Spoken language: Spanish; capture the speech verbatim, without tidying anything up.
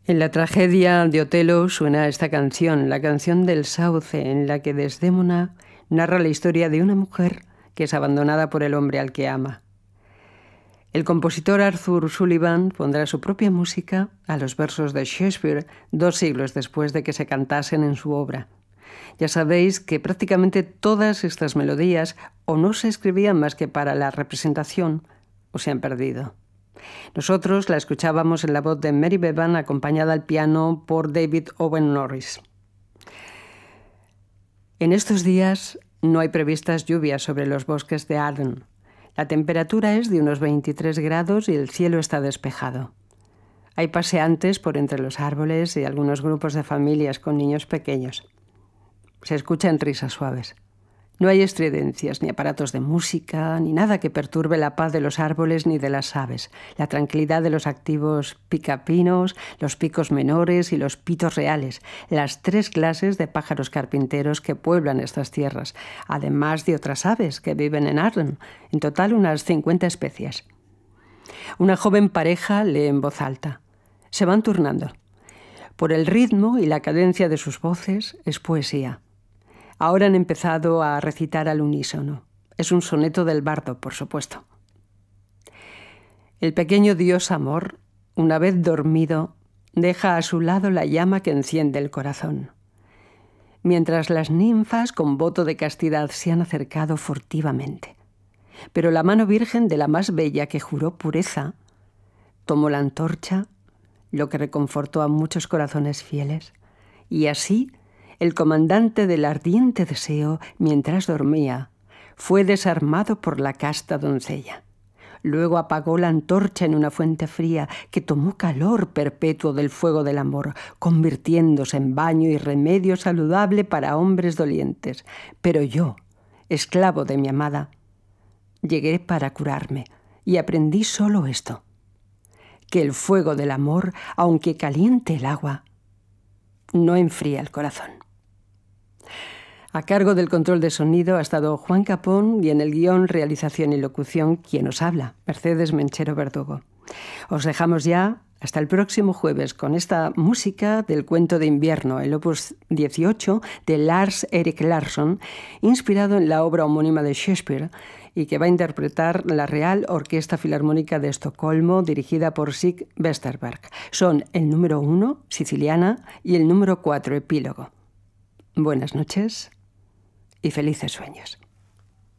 En la tragedia de Otelo suena esta canción, la canción del Sauce, en la que Desdémona narra la historia de una mujer que es abandonada por el hombre al que ama. El compositor Arthur Sullivan pondrá su propia música a los versos de Shakespeare dos siglos después de que se cantasen en su obra. Ya sabéis que prácticamente todas estas melodías o no se escribían más que para la representación o se han perdido. Nosotros la escuchábamos en la voz de Mary Bevan, acompañada al piano por David Owen Norris. En estos días no hay previstas lluvias sobre los bosques de Arden. La temperatura es de unos veintitrés grados y el cielo está despejado. Hay paseantes por entre los árboles y algunos grupos de familias con niños pequeños. Se escuchan risas suaves. No hay estridencias, ni aparatos de música, ni nada que perturbe la paz de los árboles ni de las aves, la tranquilidad de los activos picapinos, los picos menores y los pitos reales, las tres clases de pájaros carpinteros que pueblan estas tierras, además de otras aves que viven en Arden, en total unas cincuenta especies. Una joven pareja lee en voz alta. Se van turnando. Por el ritmo y la cadencia de sus voces es poesía. Ahora han empezado a recitar al unísono. Es un soneto del bardo, por supuesto. El pequeño dios amor, una vez dormido, deja a su lado la llama que enciende el corazón. Mientras las ninfas con voto de castidad se han acercado furtivamente. Pero la mano virgen de la más bella que juró pureza, tomó la antorcha, lo que reconfortó a muchos corazones fieles, y así el comandante del ardiente deseo, mientras dormía, fue desarmado por la casta doncella. Luego apagó la antorcha en una fuente fría que tomó calor perpetuo del fuego del amor, convirtiéndose en baño y remedio saludable para hombres dolientes. Pero yo, esclavo de mi amada, llegué para curarme y aprendí solo esto, que el fuego del amor, aunque caliente el agua, no enfría el corazón. A cargo del control de sonido ha estado Juan Capón y en el guión, realización y locución, quien os habla, Mercedes Menchero Verdugo. Os dejamos ya hasta el próximo jueves con esta música del cuento de invierno, el opus dieciocho de Lars Erik Larsson, inspirado en la obra homónima de Shakespeare y que va a interpretar la Real Orquesta Filarmónica de Estocolmo, dirigida por Sig Westerberg. Son el número uno, Siciliana, y el número cuatro, Epílogo. Buenas noches y felices sueños.